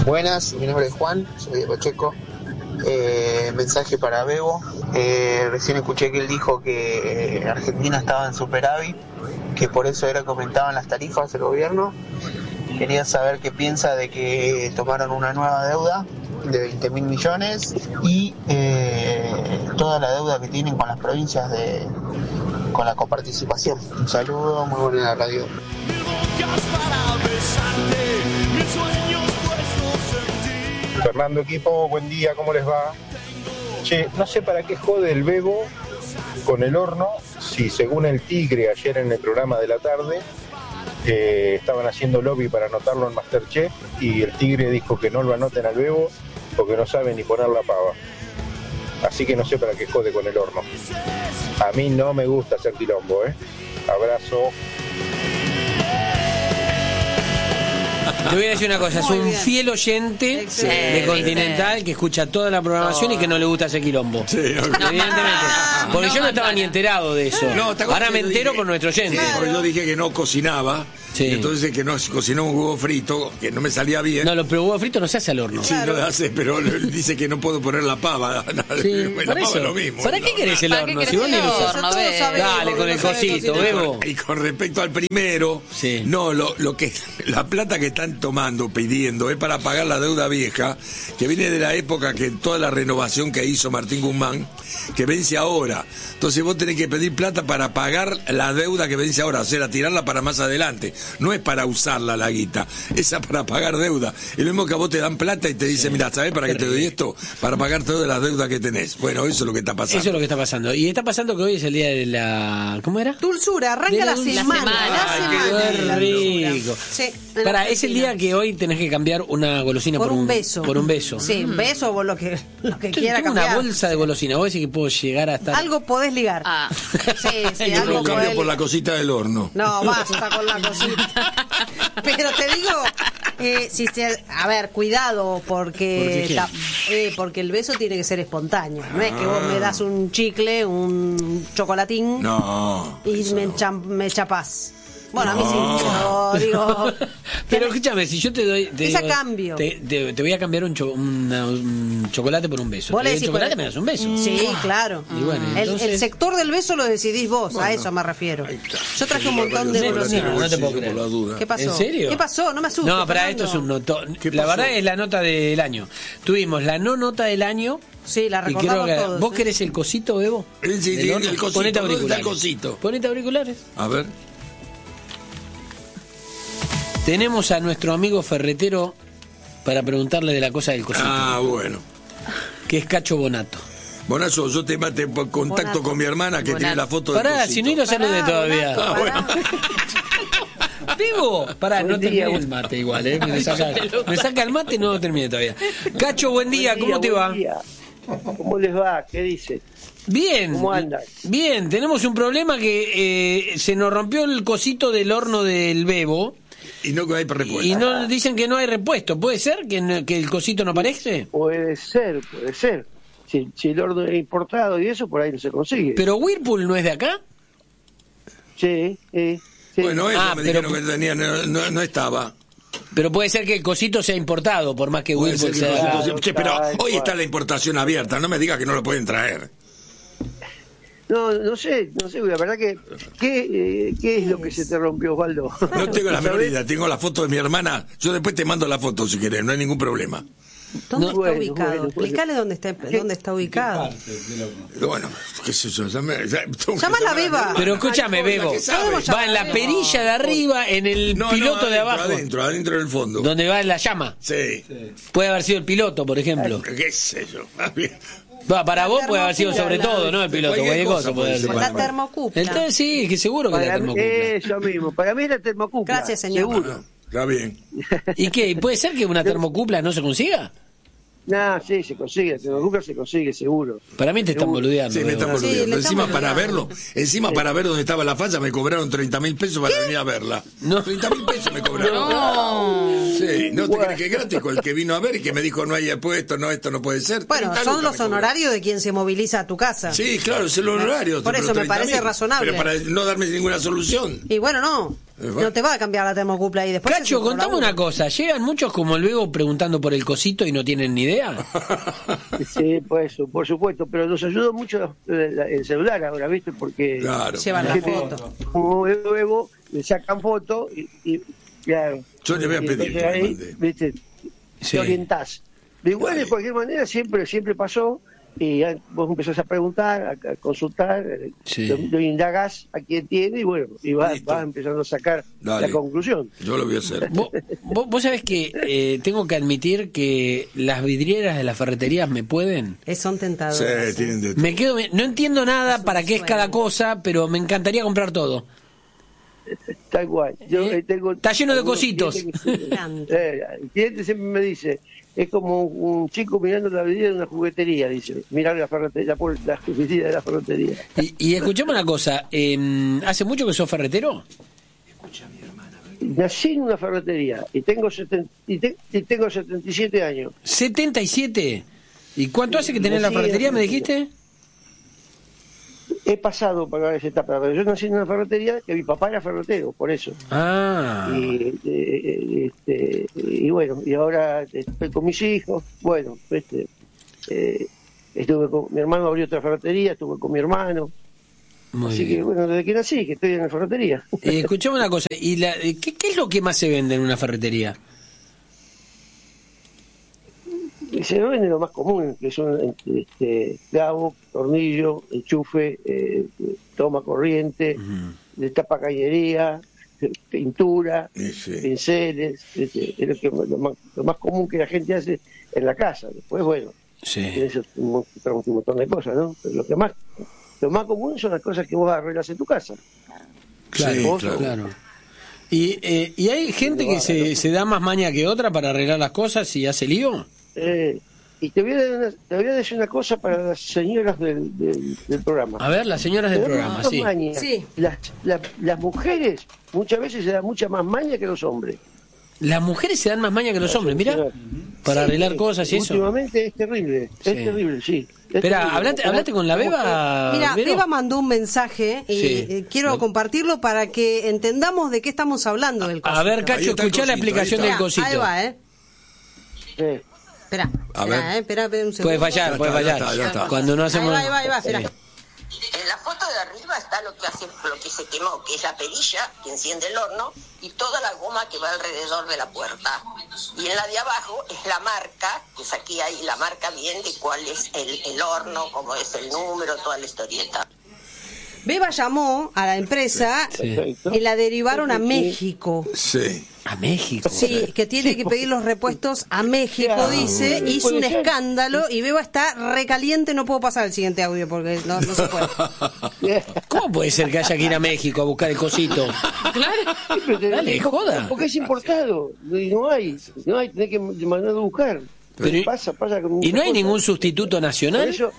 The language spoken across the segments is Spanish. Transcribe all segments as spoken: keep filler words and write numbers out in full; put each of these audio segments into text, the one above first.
Buenas, mi nombre es Juan, soy de Pacheco. Eh, mensaje para Bebo. Eh, recién escuché que él dijo que Argentina estaba en superávit, que por eso era que aumentaban las tarifas del gobierno. Quería saber qué piensa de que tomaron una nueva deuda de veinte mil millones y eh, toda la deuda que tienen con las provincias de con la coparticipación. Un saludo, muy buena la radio. Fernando, equipo, buen día, ¿cómo les va? Che, no sé para qué jode el Bebo con el horno, si según el Tigre ayer en el programa de la tarde eh, estaban haciendo lobby para anotarlo en Masterchef y el Tigre dijo que no lo anoten al Bebo porque no sabe ni poner la pava. Así que no sé para qué jode con el horno. A mí no me gusta hacer quilombo, ¿eh? Abrazo. Te voy a decir una cosa, es un fiel oyente Excelente. de Continental que escucha toda la programación y que no le gusta ese quilombo. Sí, okay. Evidentemente. Porque no, yo no no, estaba no, ni no. enterado de eso. No, ¿te acuerdas Ahora que me yo entero dije- por nuestro oyente. Sí, porque yo dije que no cocinaba. Sí. Y entonces que no cocinó un huevo frito, que no me salía bien. No, lo pero huevo frito no se hace al horno. Sí, lo hace, pero él dice que no puedo poner la pava. Sí, la por pava eso. es lo mismo. ¿Para qué querés el ¿Para qué horno? querés Si vos el ni lo usás. horno? Todos Ve. sabemos Dale, con que el no sabe cosito, cocinar. Bebo. Y con respecto al primero, Sí. no, lo, lo que la plata que están tomando, pidiendo, es para pagar la deuda vieja, que viene de la época que toda la renovación que hizo Martín Guzmán, que vence ahora. Entonces vos tenés que pedir plata para pagar la deuda que vence ahora, o sea, tirarla para más adelante. No es para usarla la guita, esa para pagar deuda. Es lo mismo que a vos te dan plata y te dicen, mira, ¿sabés para qué te doy esto? Para pagar todas las deudas que tenés. Bueno, eso es lo que está pasando. Eso es lo que está pasando. Y está pasando que hoy es el día de la... ¿Cómo era? Dulzura, arranca De la la, dulzura. semana. La La semana. semana. Ay, de la qué dulzura. rico. Sí, en Para, Argentina. es el día que hoy tenés que cambiar una golosina por por, un beso. Por un beso. Sí, un beso o lo que, lo que Yo quiera tengo cambiar. una bolsa de golosina. Vos decís que puedo llegar a estar... Algo podés ligar. Ah. Sí, sí, Yo algo lo cambio podés por la ligar. cosita del horno. No, basta con la cosita. Pero te digo, eh, si se, a ver, cuidado, porque ¿Por qué? ta- eh, porque el beso tiene que ser espontáneo. No es que vos me das un chicle, un chocolatín No. y eso me, no. cham- me chapás. Bueno, No. a mí sí, pero digo... Pero escúchame, si yo te doy... Te Es a digo, cambio. Te, te- te voy a cambiar un, cho- una- un chocolate por un beso. Vos Te le doy el decís, chocolate, pues, me das un beso. Sí, claro. Y bueno, el, entonces- el sector del beso lo decidís vos, a Bueno. eso me refiero. Ahí está. Yo traje un montón de Yo lo golosinas. tengo No te puedo bolsillo creer. por la duda. ¿Qué pasó? ¿En serio? ¿Qué pasó? No me asustes. No, para Fernando. esto es un noto. ¿Qué La pasó? verdad es la nota del año. Tuvimos la no nota del año. Sí, la Y creo recordamos que todos. ¿Vos ¿eh? querés el cosito, Bebo? Sí, sí, ¿Del sí, horno? el cosito, Ponete ¿dónde está auriculares. el cosito? Ponete auriculares. A ver. Tenemos a nuestro amigo ferretero para preguntarle de la cosa del cosito, Ah, bueno. que es Cacho Bonato. Bonazo, yo te, te contacto Bonato. con mi hermana que Bonato. tiene la foto del Pará, cosito. si no lo salude Pará, todavía. Bonato, Ah, pará. Bebo, pará, no Buen día, termine el buen- mate igual, ¿eh? Me saca, me saca el mate y no termine todavía. Cacho, buen día, Buen ¿cómo te buen va? día. ¿Cómo les va? ¿Qué dicen? Bien. ¿Cómo andan? Bien, tenemos un problema que eh, se nos rompió el cosito del horno del Bebo Y no hay respuesta. y no dicen que no hay repuesto. ¿Puede ser que, no- que el cosito no aparece? Puede ser, puede ser. Si, si el horno es importado y eso, por ahí no se consigue. ¿Pero Whirlpool no es de acá? Sí, sí, sí. Bueno, eso Ah, me pero- dijeron que tenía, no, no, no estaba. Pero puede ser que el cosito sea importado, por más que Puede Whirlpool ser que sea... el cosito- Claro, Che, pero tal hoy cual. está la importación abierta, no me digas que no lo pueden traer. No, no sé, no sé, la verdad que... ¿Qué, eh, ¿qué es lo que se te rompió, Osvaldo? No tengo la menor ¿Sabés? idea, tengo la foto de mi hermana. Yo después te mando la foto si querés, no hay ningún problema. ¿Dónde No. está Bueno, ubicado? bueno, bueno. Explicale dónde está, dónde está ubicado. Bueno, qué sé yo, ya me, ya, tengo que Llama a la llamar mi Beba. hermana. Pero escúchame, Ay, Bebo, ¿qué sabe? Podemos va en la perilla de arriba, en el No, piloto no, de adentro, abajo, Adentro, adentro del fondo. donde va la llama. Sí. Puede haber sido el piloto, por ejemplo. ¿Qué sé yo? Más bien. Va, para vos puede haber sido sobre termocupla, todo, ¿no? El piloto, cualquier cualquier cosa cosa puede puede ser. ser. La Bueno, termocupla. Entonces sí, que seguro que la Para mí, termocupla. eso mismo, para mí es la termocupla. Gracias, señor. Seguro. Está bien. ¿Y qué? ¿Puede ser que una termocupla no se consiga? No, sí, se consigue, la termocupla se consigue, seguro. Para mí te están Seguro. boludeando. Sí, me Bebo. están Sí, boludeando. le Encima estamos para verlo, boludeando. encima para ver dónde estaba la falla me cobraron treinta mil pesos para venir a verla. No. treinta mil pesos me cobraron. No. Sí, No te crees que es gratis, con el que vino a ver y que me dijo no hay puesto, no, esto no puede ser. Bueno, son los honorarios de quien se moviliza a tu casa. Sí, claro, es el honorario. Por eso me parece razonable. Pero para no darme ninguna solución. Y bueno, no, Eh, bueno. no te va a cambiar la termocupla ahí después. Cacho, contame una cosa, ¿llegan muchos como el Bebo preguntando por el cosito y no tienen ni idea? Sí, pues por supuesto, pero nos ayudó mucho el, el celular ahora, ¿viste? Porque Claro. Llevan la gente, foto. como luego le sacan foto y, y claro. Yo le voy a Y pedir entonces que me ahí, mande. ¿viste? Sí. Te orientás. De igual, de cualquier manera, siempre siempre pasó y ya vos empezás a preguntar, a, a consultar, eh, Sí. lo, lo indagás a quién tiene y bueno, y vas, Listo. vas empezando a sacar Dale. la conclusión. Yo lo voy a hacer. Vos, vos, vos sabés que eh, tengo que admitir que las vidrieras de las ferreterías me pueden. Eh, son Sí, tentadoras. tienen de todo. Me quedo, no entiendo nada Es un para qué es sueño. cada cosa, pero me encantaría comprar todo. Tal cual. Yo Eh, eh, tengo, está lleno de algunos cositos. clientes que- Encanta. eh, el cliente siempre me dice, es como un chico mirando la vidriera de una juguetería, dice, mirar la ferretería, la, puerta- la vidriera de la ferretería. Y, y escuchame una cosa, eh, ¿hace mucho que sos ferretero? Nací en una ferretería y tengo, seten- y te- y tengo setenta y siete años. setenta y siete. ¿Y cuánto hace que tenés la Sí, ferretería, me sí. dijiste? He pasado por esa etapa, pero yo nací en una ferretería que mi papá era ferretero, por eso. Ah, Y, eh, este, y bueno, y ahora estoy con mis hijos, bueno, este, eh, estuve con mi hermano, abrió otra ferretería, estuve con mi hermano, muy así que bien. bueno, desde que nací que estoy en la ferretería. Eh, escuchame una cosa, ¿y la, eh, ¿qué, qué es lo que más se vende en una ferretería? Y se vende lo más común, que son este, clavo, tornillo, enchufe, eh, toma corriente, de tapa cañería, pintura, Sí, sí. pinceles, este, es lo, que, lo, más, lo más común que la gente hace en la casa. Después, bueno, Sí. tienes un, mon- un montón de cosas, ¿no? Pero lo que más, lo más común son las cosas que vos arreglas en tu casa. Claro, Sí, vos, claro. claro. Y, eh, ¿y hay gente que se, se da más maña que otra para arreglar las cosas y hace lío? Eh, y te voy, a dar una- te voy a decir una cosa para las señoras del, del, del programa. A ver, las señoras del Tenemos programa, muchas sí. mañas. Sí. Las, las, las mujeres muchas veces se dan mucha más maña que los hombres. Las mujeres se dan más maña que los hombres, mira, para arreglar cosas y eso. Últimamente es terrible, es Sí. terrible, sí. Es Espera, terrible. hablate, Como- hablate con la como- Beba. Mira, Vero. Beba mandó un mensaje y Sí. eh, quiero Lo- compartirlo para que entendamos de qué estamos hablando del cosito. A ver, Ahí Cacho, está el escuchá la cosito, explicación ahí del está. cosito. Ahí va, ¿eh? Sí. Espera, A espera, ver. eh, espera, espera un segundo. Puede fallar, Ya puede está, ya fallar. está, ya está. Cuando no hacemos. Ahí va, ahí va, ahí va, espera. Sí. En la foto de arriba está lo que hace, lo que se quemó, que es la perilla que enciende el horno y toda la goma que va alrededor de la puerta. Y en la de abajo es la marca, pues aquí hay la marca bien de cuál es el, el horno, cómo es el número, toda la historieta. Beba llamó a la empresa Sí. Perfecto. y la derivaron a México. Sí. A México. Sí, que tiene que pedir los repuestos a México, Claro. dice. Hizo un Puede ser. escándalo y Beba está recaliente. No puedo pasar el siguiente audio porque no, no se puede. ¿Cómo puede ser que haya que ir a México a buscar el cosito? Sí, pero te- Dale, joda. Porque es importado, y no hay, no hay, tenés que mandar a buscar. Pero- pasa, pasa con ¿Y no hay muchas ningún cosas. sustituto Por nacional? eso,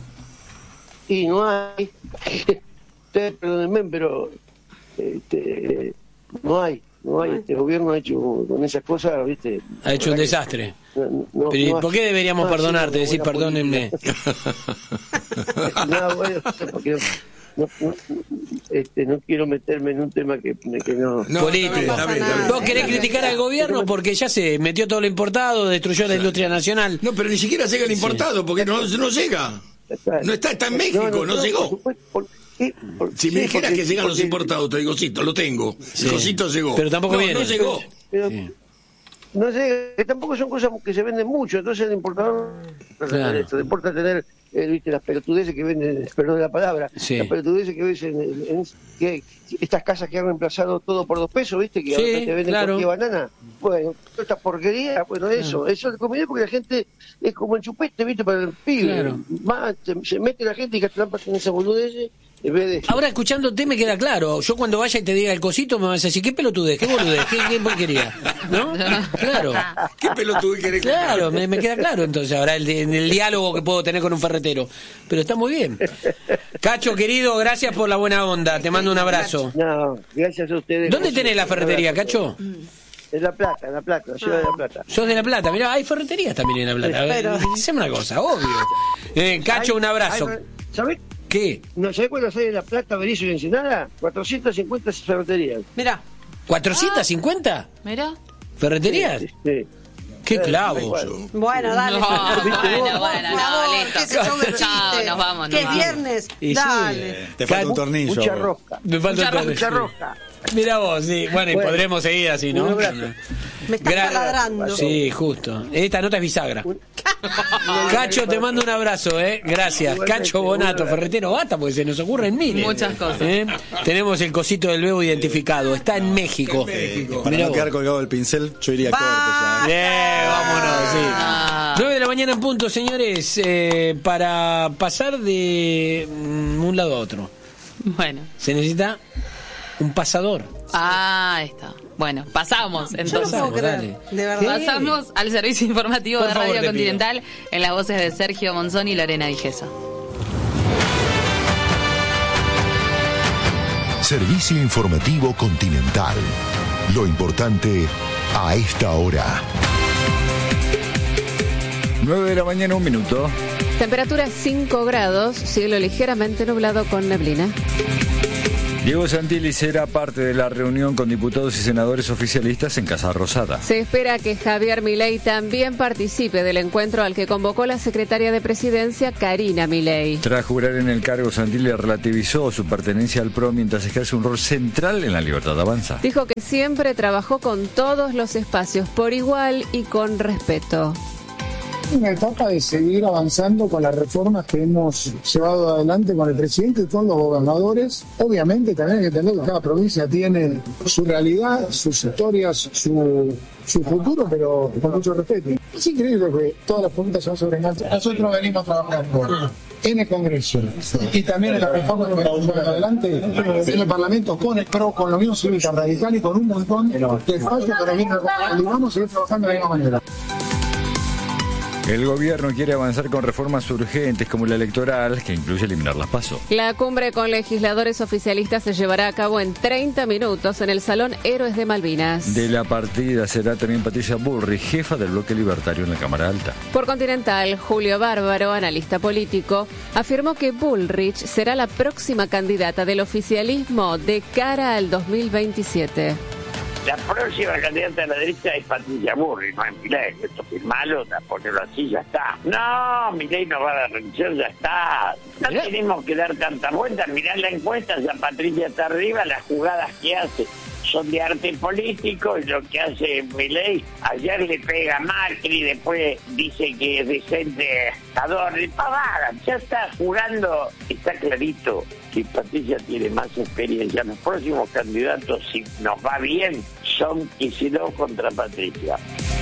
y no hay, ustedes perdónenme, pero este, no hay, no hay, este gobierno ha hecho con esas cosas, viste. Ha hecho un desastre. No, no, Pero ¿y no por qué hace- deberíamos no hace perdonarte? una Decir, buena perdónenme. política. No, bueno, porque no, no, este, no quiero meterme en un tema que, que no. No, Político. está bien, está bien, está bien. Vos querés criticar al gobierno porque ya se metió todo lo importado, destruyó la industria nacional. No, pero ni siquiera llega el importado, porque no, no llega. No está, está en México, no llegó. por supuesto, por- sí, por- Si sí, me dijeras porque- que llegan los porque- importados, te digo, sí, lo tengo. Sí. El cosito llegó. Pero tampoco no, viene. No llegó. pero Sí. no sé, que tampoco son cosas que se venden mucho, entonces el importador Claro. se le importa tener, eh, viste, las pelotudeces que venden, perdón la palabra, Sí. las pelotudeces que ves en, en- que estas casas que han reemplazado todo por dos pesos, viste, que Sí, de repente venden claro. cualquier banana. Bueno, toda esta porquería, bueno, eso, eso es conviene porque la gente es como el chupete, viste, para el pibe. Claro. Más, se, se mete la gente y que trampa en esa boludez en vez de. Ahora escuchándote me queda claro. Yo cuando vaya y te diga el cosito me vas a decir, ¿qué pelotudez? ¿Qué boludez? ¿Qué, qué porquería? ¿No? Claro. ¿Qué pelotudo querés que Claro, me, me queda claro entonces ahora el, en el diálogo que puedo tener con un ferretero. Pero está muy bien. Cacho, querido, gracias por la buena onda. Te mando un abrazo. No, gracias a ustedes. ¿Dónde tenés la ferretería, Cacho? En La Plata, en La Plata, la ciudad de La Plata. Sos de La Plata, mirá, hay ferreterías también en La Plata. A ver, Pero- diceme una cosa, obvio. Eh, Cacho, un abrazo. ¿Sabés? ¿Qué? ¿No sabés cuántas hay en La Plata, Berizo y Ensenada? cuatrocientas cincuenta ferreterías. Mirá. ¿cuatrocientas cincuenta? Mirá. ¿Ferreterías? Sí, sí. ¡Qué Eh, clavo! igual. Bueno, dale. No, ¿Viste bueno, vos? bueno, Por no, favor, listo. que ese show de Chao, chiste. nos vamos, Que nos es vamos. viernes. Y sí. Dale. Te falta un Cal- tornillo. Mucha vos. rosca. Me falta Mucha un Mucha tornillo. rosca. Mira vos, sí. Bueno, y Bueno, podremos seguir así, ¿no? un abrazo. Me está Gra- taladrando. Sí, justo. Esta nota es bisagra. Cacho, te mando un abrazo, ¿eh? Gracias. Igualmente, Cacho Bonato, un ferretero bata, porque se nos ocurren miles. Muchas cosas. ¿Eh? Tenemos el cosito del Bebo identificado. Está en México. Para Mirá no vos. quedar colgado del pincel, yo iría a Va. corte ya. ¿eh? Bien, vámonos, sí. Ah. nueve de la mañana en punto, señores, eh, para pasar de mm, un lado a otro. Bueno. Se necesita un pasador. Ah, ahí está. Bueno, pasamos Yo no entonces. puedo Pasamos, creer. dale. De verdad. ¿Qué? Pasamos al servicio informativo Por de favor, Radio te pido. Continental en las voces de Sergio Monzón y Lorena Vigesa. Servicio informativo Continental. Lo importante a esta hora. nueve de la mañana, un minuto. Temperatura cinco grados, cielo ligeramente nublado con neblina. Diego Santilli será parte de la reunión con diputados y senadores oficialistas en Casa Rosada. Se espera que Javier Milei también participe del encuentro al que convocó la secretaria de Presidencia, Karina Milei. Tras jurar en el cargo, Santilli relativizó su pertenencia al P R O mientras ejerce un rol central en la Libertad Avanza. Dijo que siempre trabajó con todos los espacios por igual y con respeto. Una etapa de seguir avanzando con las reformas que hemos llevado adelante con el presidente y con los gobernadores. Obviamente también hay que entender que cada provincia tiene su realidad, sus historias, su, su futuro, pero con mucho respeto. Es increíble que todas las preguntas son sobre Nacho. Nosotros venimos trabajando en el Congreso y también en la reforma que venimos llevando adelante en el Parlamento con el P R O, con la Unión Cívica Radical y con un montón de espacios para venir y vamos a seguir trabajando de la misma manera. El gobierno quiere avanzar con reformas urgentes como la electoral, que incluye eliminar las PASO. La cumbre con legisladores oficialistas se llevará a cabo en treinta minutos en el Salón Héroes de Malvinas. De la partida será también Patricia Bullrich, jefa del bloque libertario en la Cámara Alta. Por Continental, Julio Bárbaro, analista político, afirmó que Bullrich será la próxima candidata del oficialismo de cara al dos mil veintisiete. La próxima candidata de la derecha es Patricia Bullrich, no es Milei. Esto es malo, ponerlo así, ya está. No, Milei no va a dar rendición, ya está. No ¿Eh? tenemos que dar tantas vueltas. Mirá la encuesta, ya Patricia está arriba, las jugadas que hace son de arte político, y lo que hace Milei, ayer le pega a Macri, después dice que es decente Ador, y pavada, ya está jugando, está clarito que Patricia tiene más experiencia. Los próximos candidatos, si nos va bien, son Kicillof contra Patricia.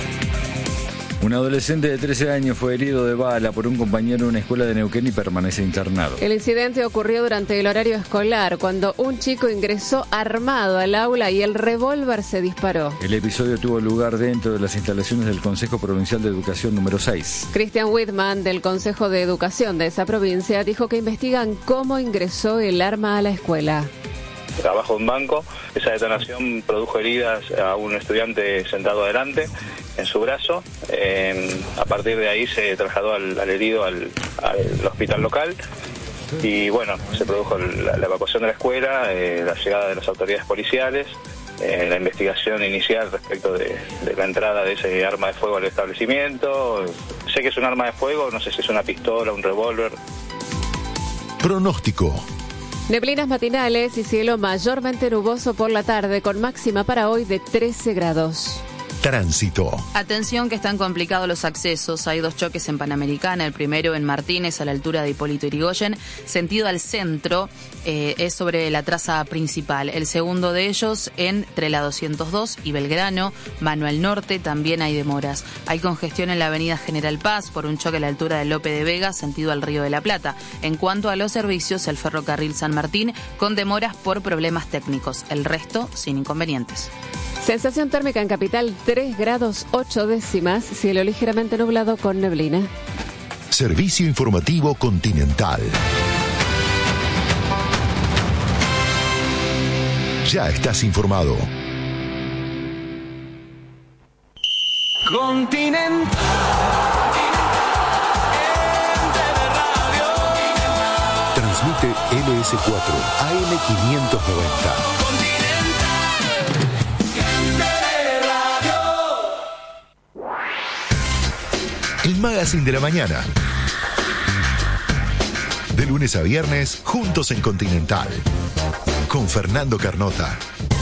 Un adolescente de trece años fue herido de bala por un compañero en una escuela de Neuquén y permanece internado. El incidente ocurrió durante el horario escolar, cuando un chico ingresó armado al aula y el revólver se disparó. El episodio tuvo lugar dentro de las instalaciones del Consejo Provincial de Educación número seis. Christian Whitman, del Consejo de Educación de esa provincia, dijo que investigan cómo ingresó el arma a la escuela. Trabajo en banco, esa detonación produjo heridas a un estudiante sentado adelante en su brazo. Eh, a partir de ahí se trasladó al, al herido al, al hospital local y bueno, se produjo la, la evacuación de la escuela, eh, la llegada de las autoridades policiales, eh, la investigación inicial respecto de, de la entrada de ese arma de fuego al establecimiento. Sé que es un arma de fuego, no sé si es una pistola, un revólver. Pronóstico. Neblinas matinales y cielo mayormente nuboso por la tarde, con máxima para hoy de trece grados. Tránsito. Atención que están complicados los accesos. Hay dos choques en Panamericana. El primero en Martínez, a la altura de Hipólito Yrigoyen, sentido al centro, eh, es sobre la traza principal. El segundo de ellos entre la doscientos dos y Belgrano, mano al norte, también hay demoras. Hay congestión en la avenida General Paz por un choque a la altura de Lope de Vega, sentido al Río de la Plata. En cuanto a los servicios, el ferrocarril San Martín con demoras por problemas técnicos. El resto sin inconvenientes. Sensación térmica en Capital, tres grados ocho décimas, cielo ligeramente nublado con neblina. Servicio informativo Continental. Ya estás informado. Continental. Transmite L S cuatro A M quinientos noventa. El Magazine de la Mañana. De lunes a viernes, juntos en Continental. Con Fernando Carnota.